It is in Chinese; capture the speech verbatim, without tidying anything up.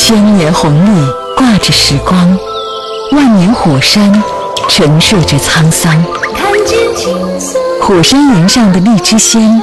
千年红历挂着时光，万年火山沉睡着沧桑。 看见青色火山岩上的荔枝仙，